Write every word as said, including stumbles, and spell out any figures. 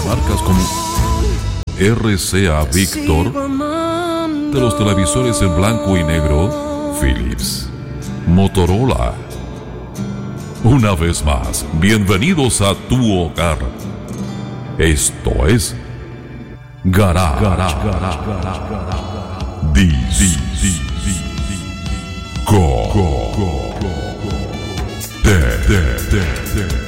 marcas como R C A Victor, de los televisores en blanco y negro, Philips, Motorola. Una vez más, bienvenidos a tu hogar. Esto es Garage Disc Go.